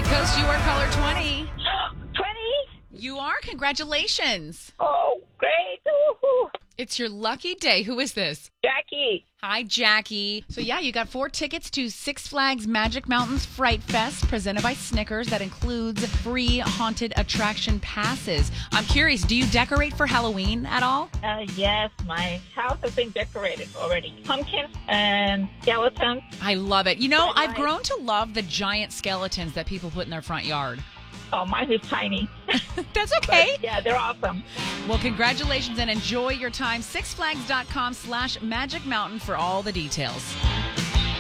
Inside Coast, you are caller 20. 20? You are. Congratulations. Oh, great. Woo-hoo. It's your lucky day. Who is this? Jackie. Hi, Jackie. So, yeah, you got 4 tickets to Six Flags Magic Mountains Fright Fest presented by Snickers. That includes free haunted attraction passes. I'm curious, do you decorate for Halloween at all? Yes, my house has been decorated already. Pumpkins and skeletons. I love it. You know, I I've like- grown to love the giant skeletons that people put in their front yard. Oh, mine is tiny. That's okay. But, yeah, they're awesome. Well, congratulations and enjoy your time. SixFlags.com/Magic Mountain for all the details.